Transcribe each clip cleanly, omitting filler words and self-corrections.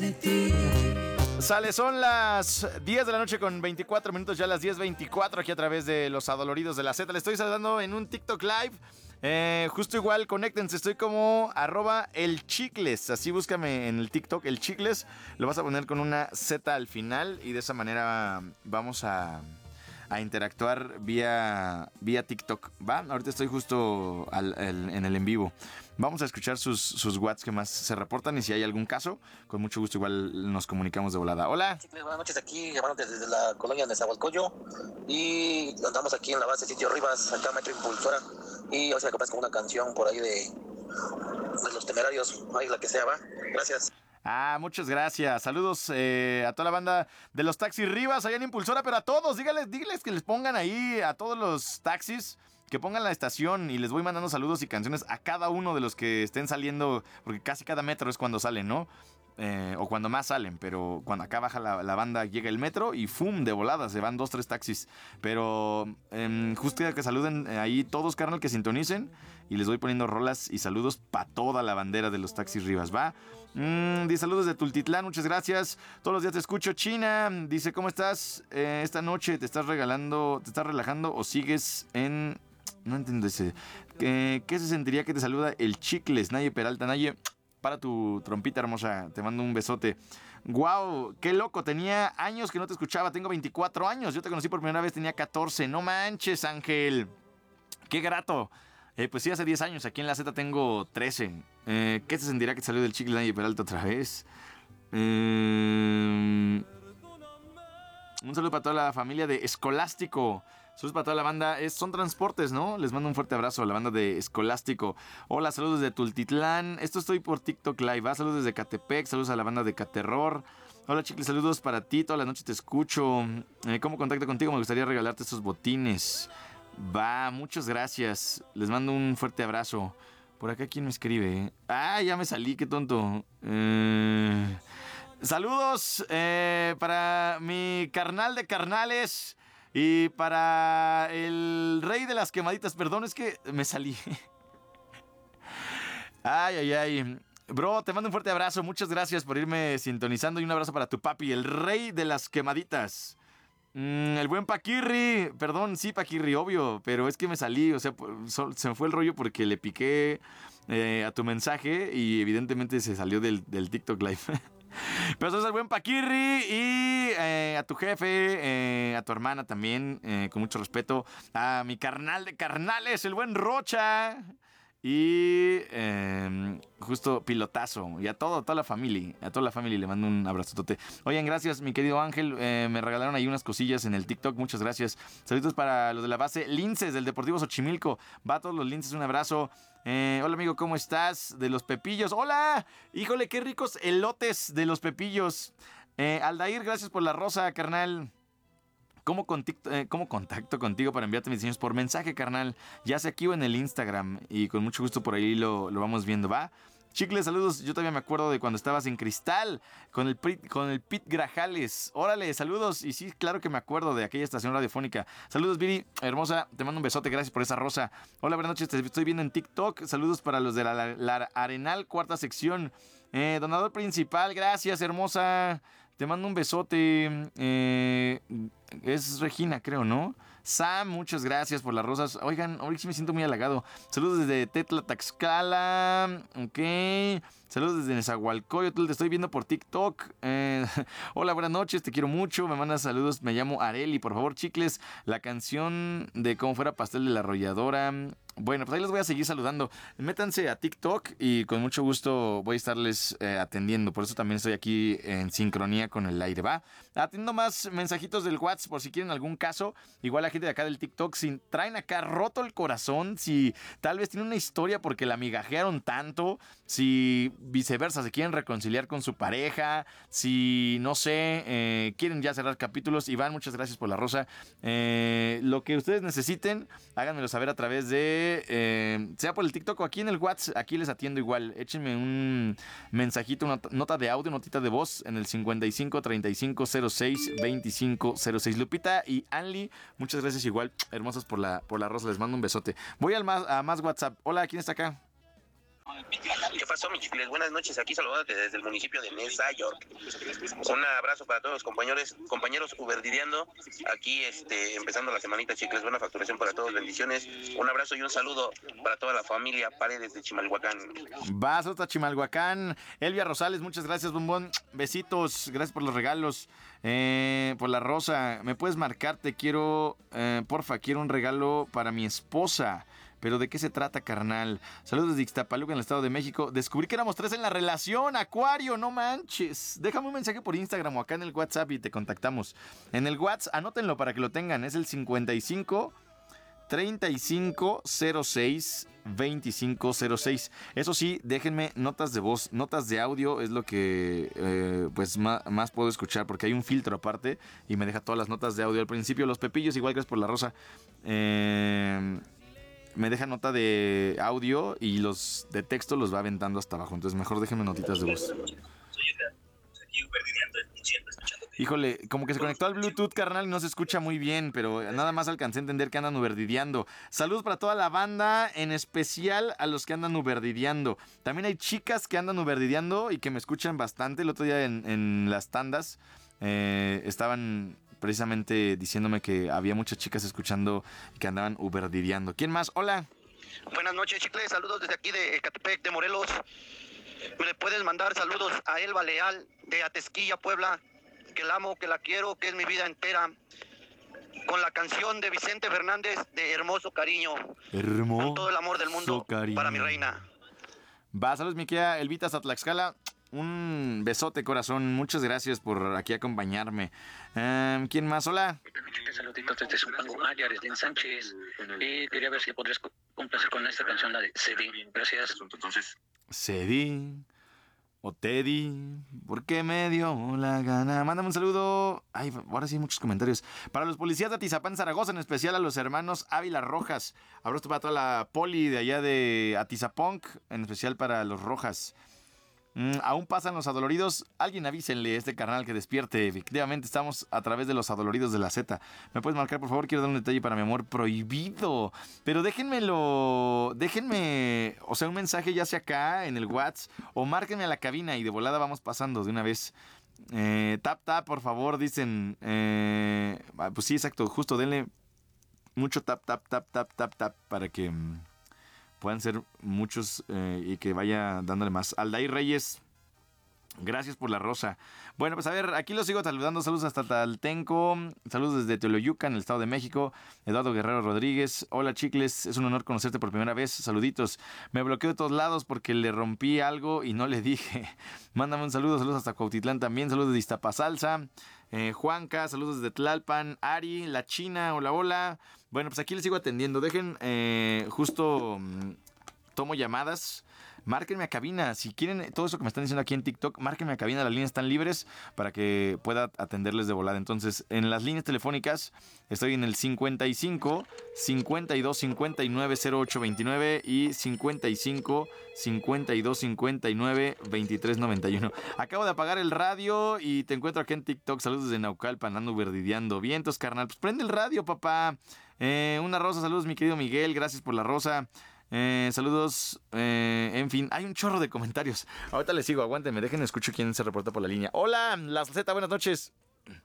de ti. Sale, son las 10 de la noche con 24 minutos, ya las 10:24 aquí a través de Los Adoloridos de la Z. Le estoy saludando en un TikTok Live. Justo igual, conéctense, estoy como @elchicles. Así búscame en el TikTok, el Chicles. Lo vas a poner con una Z al final y de esa manera vamos a interactuar vía TikTok, ¿va? Ahorita estoy justo en el en vivo. Vamos a escuchar sus watts que más se reportan y si hay algún caso, con mucho gusto igual nos comunicamos de volada. Hola. Buenas noches, aquí llamándote desde la colonia de Nezahualcóyotl y andamos aquí en la base Sitio Rivas, acá Metro Impulsora, y a ver si me acompañas con una canción por ahí de Los Temerarios, ahí la que sea, va. Gracias. Muchas gracias. Saludos a toda la banda de los Taxis Rivas allá en Impulsora, pero a todos, díganles que les pongan ahí a todos los taxis, que pongan la estación y les voy mandando saludos y canciones a cada uno de los que estén saliendo, porque casi cada metro es cuando salen, ¿no? O cuando más salen, pero cuando acá baja la banda llega el metro y ¡fum! De volada, se van 2-3 taxis. Pero justo que saluden ahí todos, carnal, que sintonicen y les voy poniendo rolas y saludos para toda la bandera de los Taxis Rivas, ¿va? Dice saludos de Tultitlán, muchas gracias. Todos los días te escucho. China dice, ¿cómo estás? Esta noche te estás relajando o sigues en... No entiendo ese. ¿Qué se sentiría que te saluda el Chicles? Naye Peralta, Naye, para tu trompita hermosa, te mando un besote. Wow, qué loco, tenía años que no te escuchaba, tengo 24 años, yo te conocí por primera vez, tenía 14, no manches, Ángel, qué grato. Pues sí, hace 10 años, aquí en la Z tengo 13. ¿Qué se sentirá que te salude el Chicle Naye Peralta otra vez? Un saludo para toda la familia de Escolástico. Saludos para toda la banda. Son transportes, ¿no? Les mando un fuerte abrazo a la banda de Escolástico. Hola, saludos de Tultitlán. Esto estoy por TikTok Live. Saludos desde Catepec. Saludos a la banda de Caterror. Hola, chicles. Saludos para ti. Toda la noche te escucho. ¿Cómo contacto contigo? Me gustaría regalarte estos botines. Va, muchas gracias. Les mando un fuerte abrazo. Por acá, ¿quién me escribe? Ya me salí. Qué tonto. Saludos para mi carnal de carnales. Y para el rey de las quemaditas, perdón, es que me salí. Ay. Bro, te mando un fuerte abrazo, muchas gracias por irme sintonizando y un abrazo para tu papi, el rey de las quemaditas. El buen Paquirri, perdón, sí Paquirri, obvio, pero es que me salí, o sea, se me fue el rollo porque le piqué a tu mensaje y evidentemente se salió del TikTok Live. Pero sos el buen Paquirri y a tu jefe, a tu hermana también, con mucho respeto, a mi carnal de carnales, el buen Rocha. Y justo pilotazo. Y a toda la familia. A toda la familia le mando un abrazotote. Oigan, gracias, mi querido Ángel. Me regalaron ahí unas cosillas en el TikTok. Muchas gracias. Saludos para los de la base Linces del Deportivo Xochimilco. Va a todos los Linces, un abrazo. Hola, amigo, ¿cómo estás? De los Pepillos. ¡Hola! Híjole, qué ricos elotes de los Pepillos. Aldair, gracias por la rosa, carnal. ¿Cómo contacto contigo para enviarte mis diseños? Por mensaje, carnal. Ya sea aquí o en el Instagram. Y con mucho gusto por ahí lo vamos viendo, ¿va? Chicles, saludos. Yo todavía me acuerdo de cuando estabas en Cristal con el Pit Grajales. Órale, saludos. Y sí, claro que me acuerdo de aquella estación radiofónica. Saludos, Viri, hermosa. Te mando un besote. Gracias por esa rosa. Hola, buenas noches. Te estoy viendo en TikTok. Saludos para los de la Arenal, cuarta sección. Donador principal. Gracias, hermosa. Te mando un besote. Es Regina, creo, ¿no? Sam, muchas gracias por las rosas. Oigan, hoy sí me siento muy halagado. Saludos desde Tetla, Tlaxcala. Ok. Saludos desde Nezahualcóyotl. Te estoy viendo por TikTok. Hola, buenas noches. Te quiero mucho. Me mandas saludos. Me llamo Areli. Por favor, chicles, la canción de Cómo fuera pastel de la arrolladora. Bueno, pues ahí les voy a seguir saludando. Métanse a TikTok y con mucho gusto voy a estarles atendiendo. Por eso también estoy aquí en sincronía con el aire, ¿va? Atiendo más mensajitos del WhatsApp por si quieren algún caso. Igual la gente de acá del TikTok, si traen acá roto el corazón, si tal vez tienen una historia porque la migajearon tanto, si viceversa se quieren reconciliar con su pareja, si no sé, quieren ya cerrar capítulos. Iván, muchas gracias por la rosa. Lo que ustedes necesiten, háganmelo saber a través de sea por el TikTok o aquí en el WhatsApp. Aquí les atiendo igual. Échenme un mensajito, una nota de audio, notita de voz en el 55 35 06 25 06. Lupita y Anli, muchas gracias igual, hermosas por la rosa. Les mando un besote. Voy a más WhatsApp. Hola, ¿quién está acá? ¿Qué pasó, mi chicles? Buenas noches, aquí saludándote desde el municipio de Nueva York. Un abrazo para todos los compañeros Uberdideando. Aquí empezando la semanita, chicles. Buena facturación para todos, bendiciones. Un abrazo y un saludo para toda la familia Paredes de Chimalhuacán. Vas hasta Chimalhuacán. Elvia Rosales, muchas gracias, bombón. Besitos, gracias por los regalos. Por la rosa, ¿me puedes marcar? Te quiero, porfa, quiero un regalo para mi esposa. ¿Pero de qué se trata, carnal? Saludos desde Ixtapaluca, en el Estado de México. Descubrí que éramos 3 en la relación, Acuario, no manches. Déjame un mensaje por Instagram o acá en el WhatsApp y te contactamos. En el WhatsApp, anótenlo para que lo tengan. Es el 55 35 06 2506. Eso sí, déjenme notas de voz, notas de audio es lo que pues más puedo escuchar porque hay un filtro aparte y me deja todas las notas de audio al principio. Los pepillos, igual, gracias por la rosa. Me deja nota de audio y los de texto los va aventando hasta abajo. Entonces mejor déjenme notitas de voz. Híjole, como que se conectó al Bluetooth, carnal, y no se escucha muy bien, pero nada más alcancé a entender que andan uberdideando. Saludos para toda la banda, en especial a los que andan uberdideando. También hay chicas que andan uberdideando y que me escuchan bastante. El otro día en las tandas estaban precisamente diciéndome que había muchas chicas escuchando y que andaban uberdideando. ¿Quién más? Hola. Buenas noches, chicles. Saludos desde aquí de Ecatepec, de Morelos. Me le puedes mandar saludos a Elba Leal, de Atezquilla, Puebla, que la amo, que la quiero, que es mi vida entera. Con la canción de Vicente Fernández de Hermoso Cariño. Hermoso. Con todo el amor del mundo cariño. Para mi reina. Va, saludos, mi querida Elvita hasta Tlaxcala. Un besote, corazón. Muchas gracias por aquí acompañarme. ¿Quién más? Hola. Saluditos desde Zumpango, Arislen Sánchez. Y quería ver si podrías complacer con esta canción, la de Cedi. Gracias. Entonces. Cedi o Teddy, porque me dio la gana. Mándame un saludo. Ay, ahora sí hay muchos comentarios. Para los policías de Atizapán, Zaragoza, en especial a los hermanos Ávila Rojas. Abrazo para toda la poli de allá de Atizapán, en especial para los Rojas. Aún pasan los adoloridos. Alguien avísenle a este carnal que despierte. Efectivamente, estamos a través de los adoloridos de la Z. ¿Me puedes marcar, por favor? Quiero dar un detalle para mi amor prohibido. Pero déjenmelo. Déjenme, o sea, un mensaje ya sea acá en el WhatsApp o márquenme a la cabina y de volada vamos pasando de una vez. Tap, por favor, dicen. Pues sí, exacto. Justo, denle mucho tap para que puedan ser muchos y que vaya dándole más. Aldair Reyes, gracias por la rosa. Bueno, pues a ver, aquí los sigo saludando. Saludos hasta Taltenco. Saludos desde Teoloyuca, en el Estado de México. Eduardo Guerrero Rodríguez. Hola, chicles. Es un honor conocerte por primera vez. Saluditos. Me bloqueó de todos lados porque le rompí algo y no le dije. Mándame un saludo. Saludos hasta Cuautitlán también. Saludos de Iztapasalsa. Juanca, saludos desde Tlalpan. Ari, La China, hola. Bueno, pues aquí les sigo atendiendo. Dejen, justo tomo llamadas. Márquenme a cabina. Si quieren todo eso que me están diciendo aquí en TikTok, márquenme a cabina. Las líneas están libres para que pueda atenderles de volada. Entonces, en las líneas telefónicas estoy en el 55 52 59 08 29 y 55 52 59 23 91. Acabo de apagar el radio y te encuentro aquí en TikTok. Saludos desde Naucalpan, ando verdideando. Vientos, carnal. Pues prende el radio, papá. Una rosa. Saludos, mi querido Miguel. Gracias por la rosa. Saludos, en fin, hay un chorro de comentarios. Ahorita les sigo, aguántenme, déjenme escucho quién se reporta por la línea. Hola, la Z, buenas noches.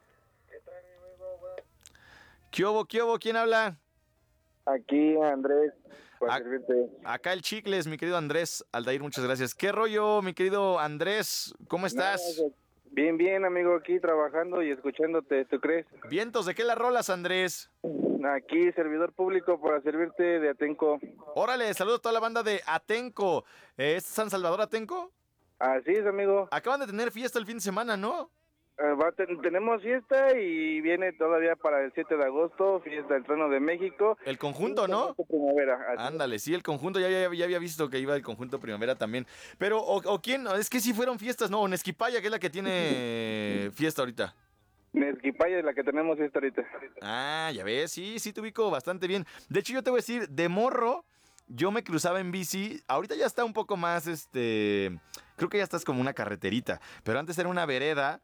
¿Qué hubo? ¿Quién habla? Aquí Andrés, para servirte. Acá el Chicles, mi querido Andrés Aldair, muchas gracias. ¿Qué rollo, mi querido Andrés? ¿Cómo estás? Bien, amigo, aquí trabajando y escuchándote, ¿tú crees? Vientos, ¿de qué la rolas, Andrés? Aquí, servidor público para servirte de Atenco. Órale, saludos a toda la banda de Atenco. ¿Es San Salvador Atenco? Así es, amigo. Acaban de tener fiesta el fin de semana, ¿no? Tenemos fiesta y viene todavía para el 7 de agosto, fiesta del Trono de México. El conjunto, ¿no? Primavera. Ándale, sí, el conjunto, ya había visto que iba el conjunto Primavera también. Pero, ¿o quién? Es que sí fueron fiestas, ¿no? Nesquipaya, que es la que tiene fiesta ahorita. Nesquipaya es la que tenemos fiesta ahorita. Ah, ya ves, sí, te ubico bastante bien. De hecho, yo te voy a decir, de morro, yo me cruzaba en bici. Ahorita ya está un poco más, creo que ya estás como una carreterita. Pero antes era una vereda.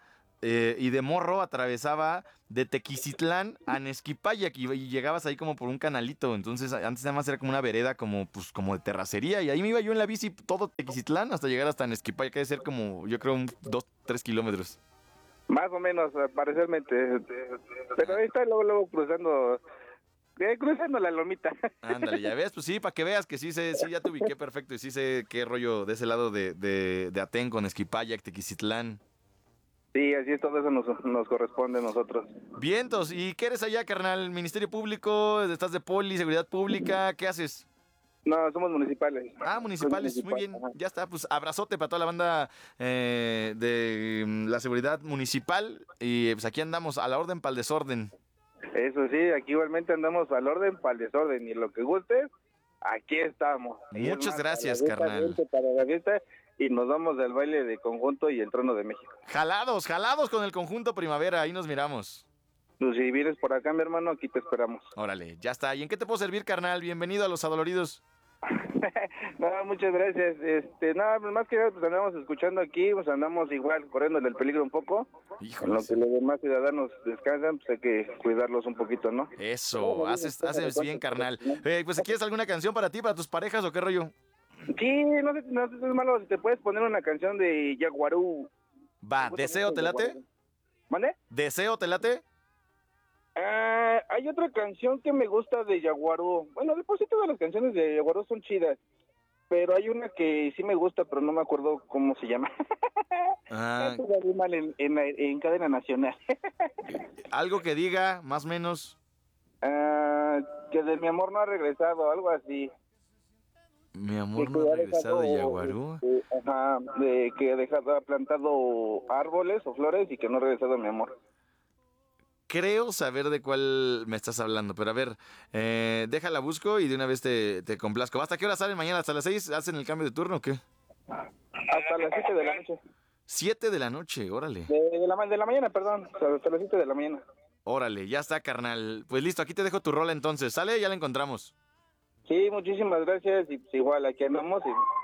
y de morro atravesaba de Tequicitlán a Nezquipayac y llegabas ahí como por un canalito. Entonces antes nada más era como una vereda como de terracería y ahí me iba yo en la bici todo Tequicitlán hasta llegar hasta Nezquipayac, que debe ser como yo creo 2-3 kilómetros. Más o menos, parcialmente. Pero ahí está luego cruzando la lomita. Ándale, ya ves, pues sí, para que veas que sí ya te ubiqué perfecto y sí sé qué rollo de ese lado de Atenco, Nezquipayac, Tequicitlán. Sí, así es, todo eso nos corresponde a nosotros. Vientos, ¿y qué eres allá, carnal? ¿Ministerio Público? ¿Estás de poli, seguridad pública? ¿Qué haces? No, somos municipales. Ah, municipales, muy bien, ya está, pues abrazote para toda la banda de la seguridad municipal y pues aquí andamos a la orden para el desorden. Eso sí, aquí igualmente andamos al orden para el desorden y lo que guste, aquí estamos. Muchas gracias, para la carnal. Para la fiesta y nos vamos del baile de conjunto y el trono de México. Jalados con el conjunto Primavera, ahí nos miramos. Pues si vienes por acá, mi hermano, aquí te esperamos. Órale, ya está. ¿Y en qué te puedo servir, carnal? Bienvenido a Los Adoloridos. No, muchas gracias. Nada, más que nada, pues andamos escuchando aquí, pues andamos igual corriendo del peligro un poco. Híjole. En lo que los demás ciudadanos descansan, pues hay que cuidarlos un poquito, ¿no? Eso, haces bien, carnal. Pues, ¿quieres alguna canción para ti, para tus parejas o qué rollo? Sí, no sé si es malo, si te puedes poner una canción de Yaguarú. Va, ¿Deseo te late? ¿Mande? ¿Deseo te late? Hay otra canción que me gusta de Yaguarú. Bueno, de por sí todas las canciones de Yaguarú son chidas, pero hay una que sí me gusta, pero no me acuerdo cómo se llama. Ah, Mal en cadena nacional. algo que diga, más o menos. Que de mi amor no ha regresado, algo así. Mi amor no ha regresado de Yaguarú. Ajá, de que ha plantado árboles o flores y que no ha regresado mi amor. Creo saber de cuál me estás hablando, pero a ver, déjala busco y de una vez te complazco. ¿Hasta qué hora salen mañana? ¿Hasta las 6? ¿Hacen el cambio de turno o qué? Hasta las 7 de la noche. 7 de la noche, órale. De la mañana, perdón. Hasta las 7 de la mañana. Órale, ya está, carnal. Pues listo, aquí te dejo tu rola entonces. ¿Sale? Ya la encontramos. Sí, muchísimas gracias. Y pues igual aquí andamos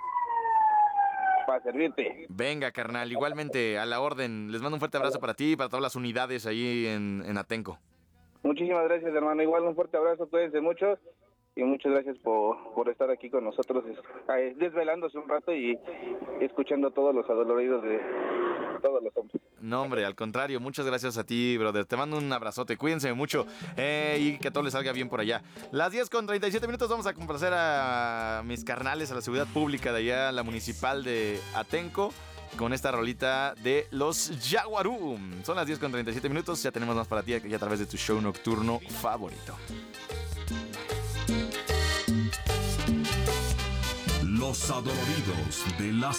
para servirte. Venga, carnal, igualmente a la orden. Les mando un fuerte abrazo para ti y para todas las unidades ahí en Atenco. Muchísimas gracias, hermano. Igual un fuerte abrazo, cuídense mucho. Y muchas gracias por estar aquí con nosotros, desvelándose un rato y escuchando todos los adoloridos de todos los hombres. No, hombre, al contrario, muchas gracias a ti, brother. Te mando un abrazote, cuídense mucho y que todo les salga bien por allá. Las 10:37 vamos a complacer a mis carnales, a la seguridad pública de allá, la municipal de Atenco, con esta rolita de los Yaguarú. Son las 10:37, ya tenemos más para ti aquí a través de tu show nocturno favorito. Los adoloridos de las